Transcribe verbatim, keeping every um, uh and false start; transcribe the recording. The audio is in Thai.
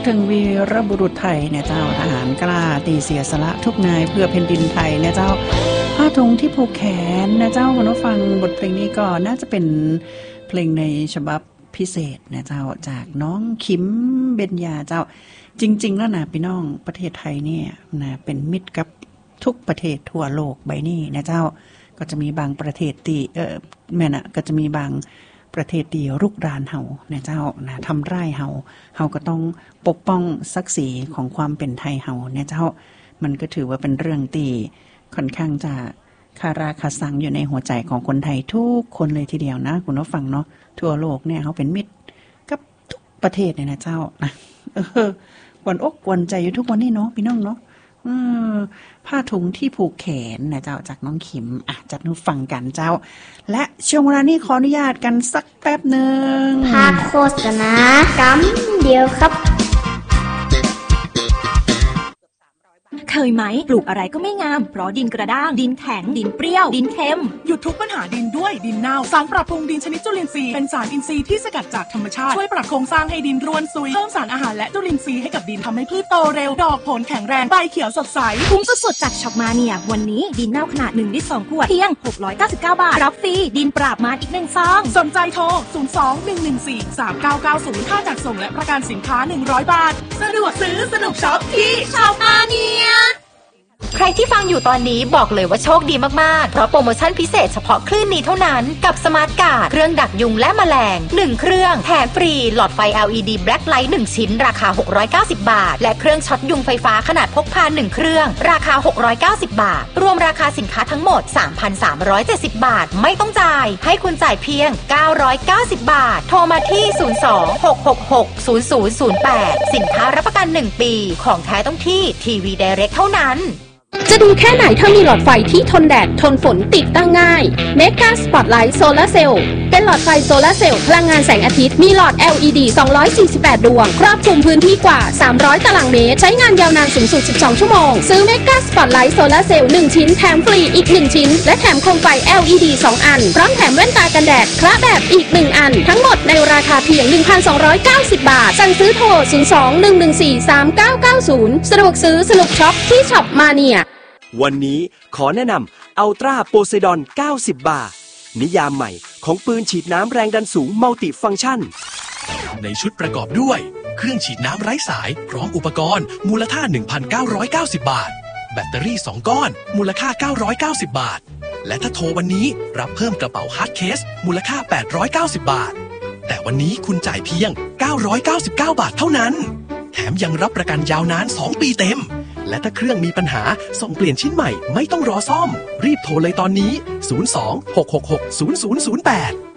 ถึงวีรบุรุษไทยเนี่ยเจ้าทหารกล้าตีเสียสละทุกนายเพื่อแผ่นดินไทยเนี่ยเจ้าผ้าถุงที่ผูกแขนนะเจ้าคุณผู้ฟังบทเพลงนี้ก็น่าจะเป็นเพลงในฉบับพิเศษนะเจ้าจากน้องขิมเบญญาเจ้าจริงๆแล้วนะพี่น้องประเทศไทยเนี่ยนะเป็นมิตรกับทุกประเทศทั่วโลกใบนี้นะเจ้าก็จะมีบางประเทศที่เออแม่น่ะก็จะมีบางประเทศที่รุกรานเฮานะเจ้านะทำร้ายเฮาเฮาก็ต้องปกป้องศักดิ์ศรีของความเป็นไทยเฮานะเจ้ามันก็ถือว่าเป็นเรื่องที่ค่อนข้างจะคาราคาซังอยู่ในหัวใจของคนไทยทุกคนเลยทีเดียวนะคุณผู้ฟังเนาะทั่วโลกเนี่ยเขาเป็นมิตรกับทุกประเทศเลยนะเจ้านะเออหวั่นอกหวั่นใจอยู่ทุกวันนี้เนาะพี่น้องเนาะผ้าถุงที่ผูกแขนนะเจ้าจากน้องขิมอ่ะจัดนูฟังกันเจ้าและช่วงเวลานี้ขออนุญาตกันสักแป๊บหนึ่งพักโฆษณากำเดียวครับเคยไหมปลูกอะไรก็ไม่งามเพราะดินกระด้างดินแข็งดินเปรี้ยวดินเค็มหยุดทุกปัญหาดินด้วยดินเน่าสารปรับปรุงดินชนิดจุลินทรีย์เป็นสารอินทรีย์ที่สกัดจากธรรมชาติช่วยปรับโครงสร้างให้ดินร่วนซุยเพิ่มสารอาหารและจุลินทรีย์ให้กับดินทำให้พืชโตเร็วดอกผลแข็งแรงใบเขียวสดใสคุ้มสุดๆจากช็อปมาเนียวันนี้ดินเน่าขนาดหนึ่งลิตรสองขวดเพียงหกร้อยเก้าสิบเก้าบาทรับฟรีดินปราบมารอีกหนึ่งซองสนใจโทรศูนย์ สอง หนึ่ง หนึ่ง สี่ สาม เก้า เก้า ศูนย์ค่าจัดส่งและประกันสินค้าหนึ่งร้อยบาทสะดวกซื้อสนุกช็อปที่ช็อปมาเนียใครที่ฟังอยู่ตอนนี้บอกเลยว่าโชคดีมากๆเพราะโปรโมชั่นพิเศษเฉพาะคลื่นนี้เท่านั้นกับสมาร์ทการ์ดเครื่องดักยุงและแมลงหนึ่งเครื่องแถมฟรีหลอดไฟ แอล อี ดี Black Light หนึ่งชิ้นราคาหกร้อยเก้าสิบบาทและเครื่องช็อตยุงไฟฟ้าขนาดพกพาหนึ่งเครื่องราคาหกร้อยเก้าสิบบาทรวมราคาสินค้าทั้งหมด สามพันสามร้อยเจ็ดสิบบาทไม่ต้องจ่ายให้คุณจ่ายเพียงเก้าร้อยเก้าสิบบาทโทรมาที่ศูนย์ สอง หก หก หก ศูนย์ ศูนย์ ศูนย์ แปดสินค้ารับประกันหนึ่งปีของแท้ต้องที่ทีวี Direct เท่านั้นจะดูแค่ไหนถ้ามีหลอดไฟที่ทนแดดทนฝนติดตั้งง่าย Mega Spotlight Solar Cell เป็นหลอดไฟโซลาร์เซลล์พลังงานแสงอาทิตย์มีหลอด แอล อี ดี สองร้อยสี่สิบแปดดวงครอบคลุมพื้นที่กว่าสามร้อยตารางเมตรใช้งานยาวนานสูงสุดสิบสองชั่วโมงซื้อ Mega Spotlight Solar Cell หนึ่งชิ้นแถมฟรีอีกหนึ่งชิ้นและแถมโคมไฟ แอล อี ดี สองอันพร้อมแถมแว่นตากันแดดคละแบบอีกหนึ่งอันทั้งหมดในราคาเพียง หนึ่งพันสองร้อยเก้าสิบบาทสั่งซื้อโทรศูนย์ สอง หนึ่ง หนึ่ง สี่ สาม เก้า เก้า ศูนย์สะดวกซื้อสนุกช็อปที่ช็อปมาเนียวันนี้ขอแนะนำอัลตร้าโพไซดอนเก้าสิบบาร์นิยามใหม่ของปืนฉีดน้ำแรงดันสูงมัลติฟังก์ชันในชุดประกอบด้วยเครื่องฉีดน้ำไร้สายพร้อมอุปกรณ์มูลค่า หนึ่งพันเก้าร้อยเก้าสิบบาทแบตเตอรี่สองก้อนมูลค่าเก้าร้อยเก้าสิบบาทและถ้าโทรวันนี้รับเพิ่มกระเป๋าฮาร์ดเคสมูลค่าแปดร้อยเก้าสิบบาทแต่วันนี้คุณจ่ายเพียงเก้าร้อยเก้าสิบเก้าบาทเท่านั้นแถมยังรับประกันยาวนานสองปีเต็มและถ้าเครื่องมีปัญหาส่งเปลี่ยนชิ้นใหม่ไม่ต้องรอซ่อมรีบโทรเลยตอนนี้ศูนย์ สอง หก หก หก ศูนย์ ศูนย์ ศูนย์ แปด